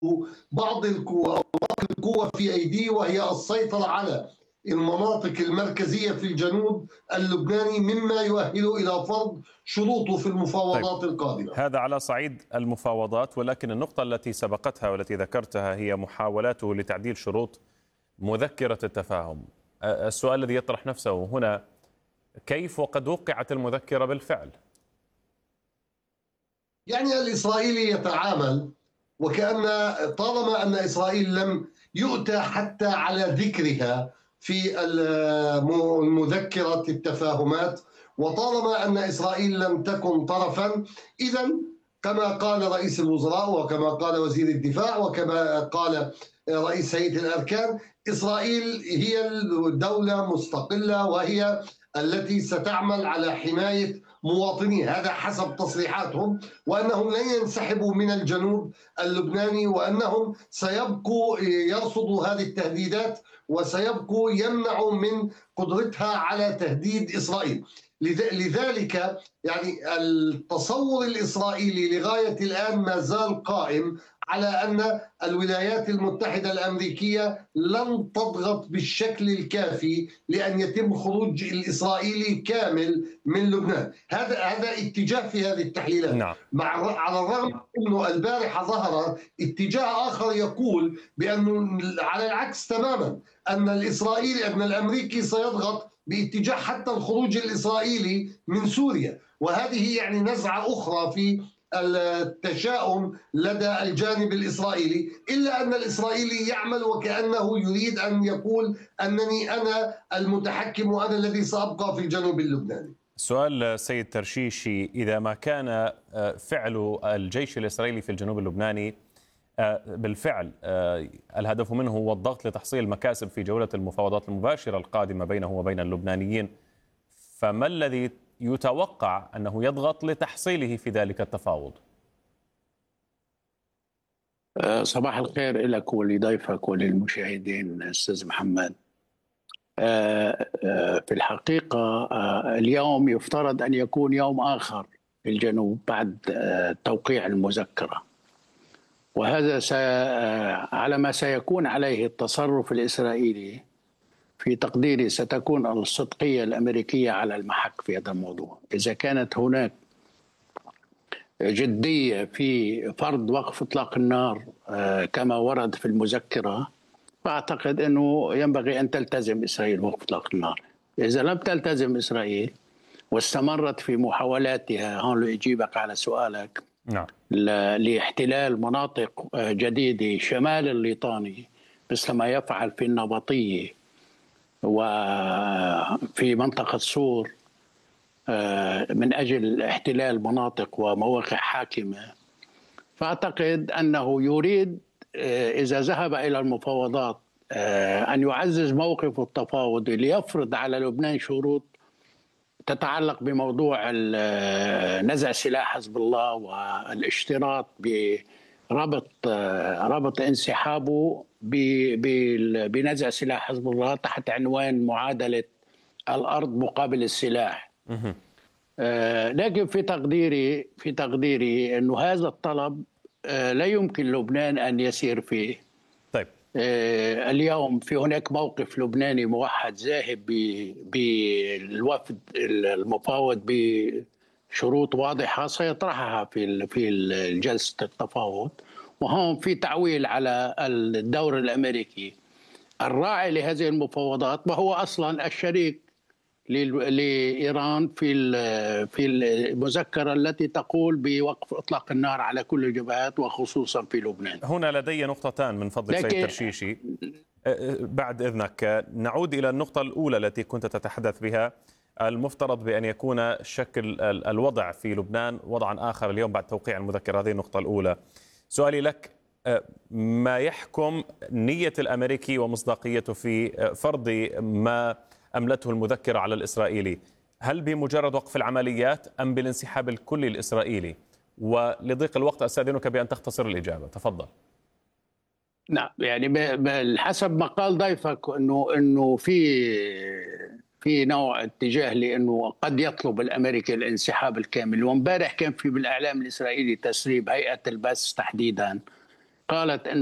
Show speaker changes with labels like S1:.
S1: بعض القوة في أيديه، وهي السيطرة على المناطق المركزية في الجنوب اللبناني، مما يؤهله إلى فرض شروطه في
S2: طيب،
S1: المفاوضات القادمة.
S2: هذا على صعيد المفاوضات، ولكن النقطة التي سبقتها والتي ذكرتها هي محاولاته لتعديل شروط مذكرة التفاهم. السؤال الذي يطرح نفسه هنا: كيف وقد وقعت المذكرة بالفعل؟
S1: يعني الإسرائيلي يتعامل وكأن طالما أن إسرائيل لم يؤتى حتى على ذكرها في مذكرة التفاهمات، وطالما أن إسرائيل لم تكن طرفا، إذا كما قال رئيس الوزراء وكما قال وزير الدفاع وكما قال رئيس هيئة الأركان، إسرائيل هي دولة مستقلة وهي التي ستعمل على حماية مواطنيها، هذا حسب تصريحاتهم، وأنهم لن ينسحبوا من الجنوب اللبناني، وأنهم سيبقوا يرصدوا هذه التهديدات وسيبقوا يمنعوا من قدرتها على تهديد إسرائيل. لذلك يعني التصور الإسرائيلي لغاية الآن ما زال قائم على أن الولايات المتحدة الأمريكية لن تضغط بالشكل الكافي لأن يتم خروج الإسرائيلي كامل من لبنان. هذا اتجاه في هذه التحليلات.
S2: نعم.
S1: على الرغم أنه البارحة ظهر اتجاه آخر يقول بأنه على العكس تماما، أن الأمريكي سيضغط باتجاه حتى الخروج الإسرائيلي من سوريا، وهذه يعني نزعة أخرى في التشاؤم لدى الجانب الإسرائيلي، إلا أن الإسرائيلي يعمل وكأنه يريد أن يقول أنني أنا المتحكم وأنا الذي سأبقى في الجنوب اللبناني.
S2: سؤال سيد ترشيشي: إذا ما كان فعل الجيش الإسرائيلي في الجنوب اللبناني بالفعل الهدف منه هو الضغط لتحصيل مكاسب في جولة المفاوضات المباشرة القادمة بينه وبين اللبنانيين، فما الذي يتوقع أنه يضغط لتحصيله في ذلك التفاوض؟
S3: صباح الخير لك ولضيفك وللمشاهدين أستاذ محمد. في الحقيقة اليوم يفترض أن يكون يوم آخر في الجنوب بعد توقيع المذكرة، وهذا على ما سيكون عليه التصرف الإسرائيلي في تقديري ستكون الصدقية الأمريكية على المحك في هذا الموضوع. إذا كانت هناك جدية في فرض وقف إطلاق النار كما ورد في المذكرة، فأعتقد أنه ينبغي أن تلتزم إسرائيل وقف إطلاق النار. إذا لم تلتزم إسرائيل واستمرت في محاولاتها، هون لأجيبك على سؤالك،
S2: نعم،
S3: لاحتلال مناطق جديدة شمال الليطاني مثل ما يفعل في النبطية وفي منطقة صور من أجل احتلال مناطق ومواقع حاكمة، فأعتقد أنه يريد إذا ذهب إلى المفاوضات أن يعزز موقف التفاوضي ليفرض على لبنان شروط تتعلق بموضوع نزع سلاح حزب الله والاشتراط بربط انسحابه بنزع سلاح حزب الله تحت عنوان معادلة الأرض مقابل السلاح. لكن في تقديري أنه هذا الطلب لا يمكن لبنان أن يسير فيه.
S2: طيب،
S3: اليوم في هناك موقف لبناني موحد ذاهب بالوفد المفاوض بشروط واضحة سيطرحها في جلسة التفاوض، وهون في تعويل على الدور الأمريكي الراعي لهذه المفاوضات، وهو أصلا الشريك لإيران في المذكرة التي تقول بوقف إطلاق النار على كل الجبهات وخصوصا في لبنان.
S2: هنا لدي نقطتان من فضلك سيد ترشيشي، بعد إذنك نعود إلى النقطة الأولى التي كنت تتحدث بها. المفترض بأن يكون شكل الوضع في لبنان وضعا آخر اليوم بعد توقيع المذكرة، هذه النقطة الأولى. سؤالي لك: ما يحكم نية الأمريكي ومصداقيته في فرض ما أملته المذكرة على الإسرائيلي؟ هل بمجرد وقف العمليات أم بالانسحاب الكلي الإسرائيلي؟ ولضيق الوقت أستأذنك بأن تختصر الإجابة، تفضل.
S3: نعم، يعني حسب ما قال ضيفك انه في نوع اتجاه لانه قد يطلب الامريكي الانسحاب الكامل، وامبارح كان في بالاعلام الاسرائيلي تسريب هيئة البث تحديدا قالت أن